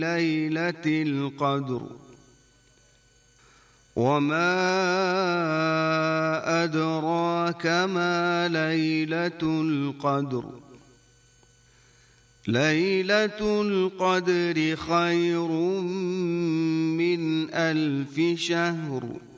ليلة القدر وما أدراك ما ليلة القدر ليلة القدر خير من 1000 شهر